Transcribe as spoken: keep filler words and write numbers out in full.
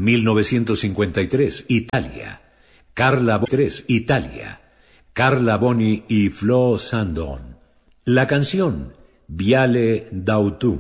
mil novecientos cincuenta y tres, Italia. Carla tres, Italia. Carla Boni y Flo Sandon. La canción Viale d'autunno